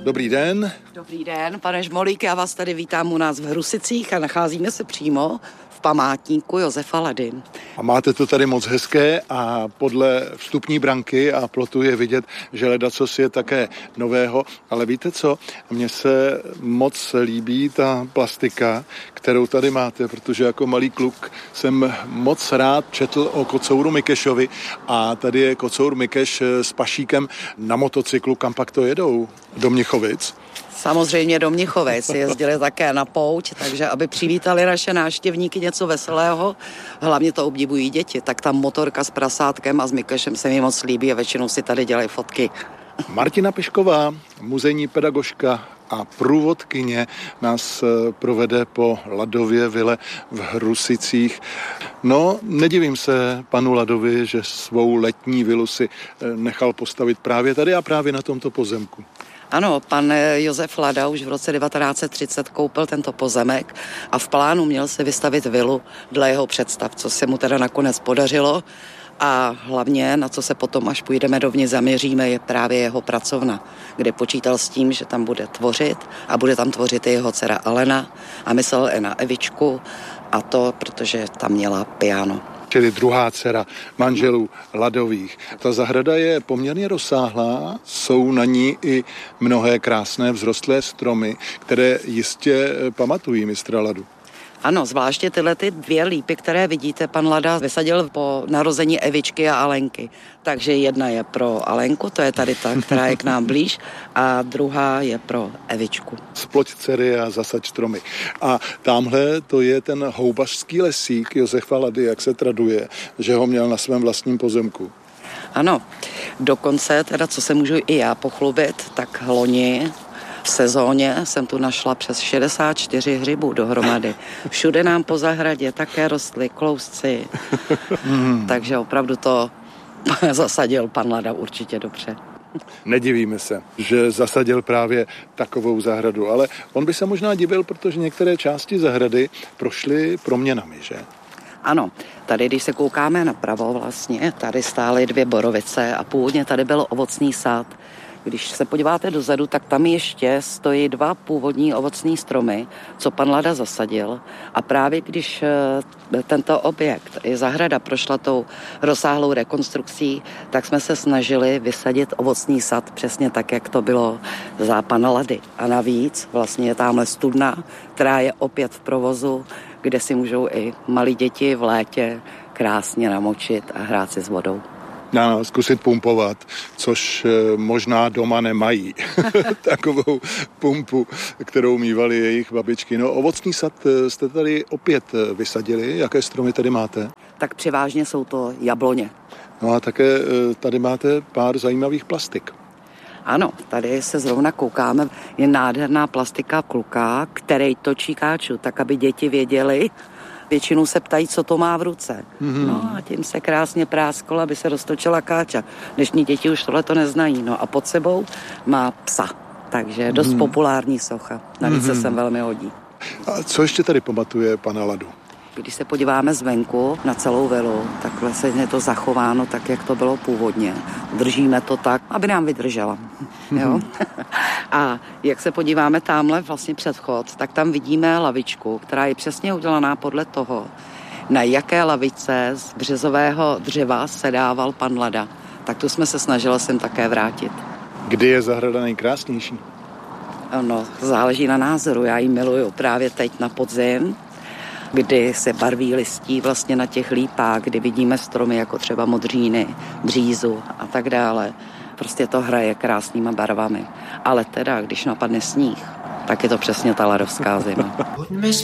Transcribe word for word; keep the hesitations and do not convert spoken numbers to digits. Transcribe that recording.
Dobrý den. Dobrý den, pane Žmolík, já vás tady vítám u nás v Hrusicích a nacházíme se přímo v památníku Josefa Lady. A máte to tady moc hezké a podle vstupní branky a plotu je vidět, že ledacos je také nového, ale víte co, mně se moc líbí ta plastika, kterou tady máte, protože jako malý kluk jsem moc rád četl o kocouru Mikešovi a tady je kocour Mikeš s pašíkem na motocyklu, kam pak to jedou? Do Mnichovic? Samozřejmě do Mnichovic, jezdili také na pouť, takže aby přivítali naše návštěvníky něco veselého, hlavně to obdivují děti, tak tam motorka s prasátkem a s Mikešem se mi moc líbí a většinou si tady dělají fotky. Martina Pešková, muzejní pedagožka a průvodkyně, nás provede po Ladově vile v Hrusicích. No, nedivím se panu Ladovi, že svou letní vilu si nechal postavit právě tady a právě na tomto pozemku. Ano, pan Josef Lada už v roce devatenáct set třicet koupil tento pozemek a v plánu měl se vystavit vilu dle jeho představ, co se mu teda nakonec podařilo. A hlavně, na co se potom, až půjdeme dovnitř, zaměříme, je právě jeho pracovna, kde počítal s tím, že tam bude tvořit a bude tam tvořit i jeho dcera Alena a myslel i na Evičku a to, protože tam měla piano. Čili druhá dcera manželů Ladových. Ta zahrada je poměrně rozsáhlá, jsou na ní i mnohé krásné vzrostlé stromy, které jistě pamatují mistra Ladu. Ano, zvláště tyhle ty dvě lípy, které vidíte, pan Lada vysadil po narození Evičky a Alenky. Takže jedna je pro Alenku, to je tady ta, která je k nám blíž, a druhá je pro Evičku. Sploť dcery a zasaď stromy. A tamhle to je ten houbařský lesík Josefa Lady, jak se traduje, že ho měl na svém vlastním pozemku. Ano, dokonce, teda co se můžu i já pochlubit, tak loni v sezóně jsem tu našla přes šedesát čtyři hřibů dohromady. Všude nám po zahradě také rostly klousci. Hmm. Takže opravdu to zasadil pan Lada určitě dobře. Nedivíme se, že zasadil právě takovou zahradu, ale on by se možná divil, protože některé části zahrady prošly proměnami, že? Ano, tady, když se koukáme napravo vlastně, tady stály dvě borovice a původně tady byl ovocný sád. Když se podíváte dozadu, tak tam ještě stojí dva původní ovocní stromy, co pan Lada zasadil. A právě když tento objekt i zahrada prošla tou rozsáhlou rekonstrukcí, tak jsme se snažili vysadit ovocný sad přesně tak, jak to bylo za pana Lady. A navíc vlastně je tamhle studna, která je opět v provozu, kde si můžou i malí děti v létě krásně namočit a hrát si s vodou. No, zkusit pumpovat, což možná doma nemají. Takovou pumpu, kterou mívali jejich babičky. No, ovocný sad jste tady opět vysadili. Jaké stromy tady máte? Tak převážně jsou to jabloně. No a také tady máte pár zajímavých plastik. Ano, tady se zrovna koukáme. Je nádherná plastika kluka, který točí káču, tak aby děti věděli. Většinou se ptají, co to má v ruce. Mm-hmm. No a tím se krásně prásklo, aby se roztočila káča. Dnešní děti už tohle to neznají. No a pod sebou má psa. Takže dost mm-hmm. populární socha. Navíc mm-hmm. se sem velmi hodí. A co ještě tady pamatuje pana Ladu? Když se podíváme zvenku na celou vilu, tak vlastně je to zachováno tak, jak to bylo původně. Držíme to tak, aby nám vydržela. Jo? A jak se podíváme tamhle vlastně před vchod, tak tam vidíme lavičku, která je přesně udělaná podle toho, na jaké lavice z březového dřeva sedával pan Lada. Tak tu jsme se snažili sem také vrátit. Kdy je zahrada nejkrásnější? No, záleží na názoru. Já ji miluju právě teď na podzim, kdy se barví listí vlastně na těch lípách, kdy vidíme stromy jako třeba modříny, břízu a tak dále. Prostě to hraje krásnýma barvami. Ale teda, když napadne sníh, tak je to přesně ta ladovská zima.